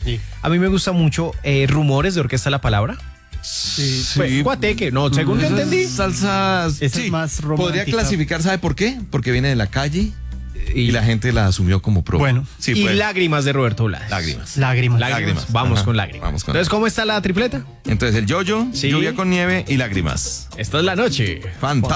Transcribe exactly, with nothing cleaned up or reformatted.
Sí. A mí me gusta mucho eh, Rumores de Orquesta La Palabra. Sí, Pues, guateque, no, según yo Esas entendí. salsas. Esa es más romántica. Podría clasificar, ¿sabe por qué? Porque viene de la calle y la gente la asumió como pro. Bueno. sí, y pues, Lágrimas de Roberto Blades. lágrimas. Lágrimas. Lágrimas. Vamos Ajá. con Lágrimas. Vamos con Entonces, ¿cómo está la tripleta? Entonces, el yoyo, Sí. lluvia con nieve y lágrimas. Esta es la noche. Fantástico.